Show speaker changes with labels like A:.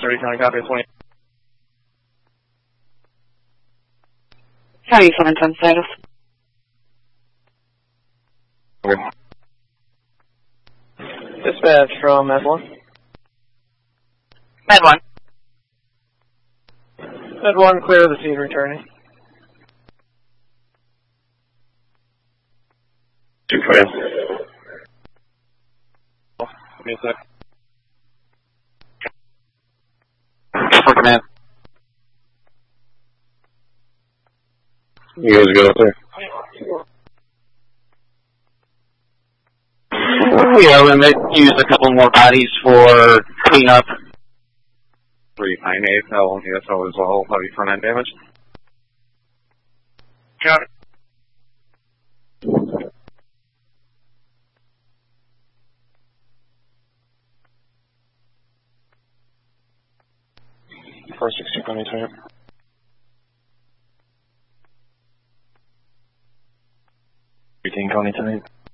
A: 30 County, copy 20.
B: County 710 status.
A: Okay. Dispatch from Med 1.
B: Med 1.
A: Med 1, clear the scene returning.
C: 2 clear.
A: Give me a sec.
C: For command. You guys good up there? Yeah, we may use a couple more bodies for cleanup. 398, LNTSO is all heavy front end damage.
A: Got it. First 60 County, 20. 18 County, 20.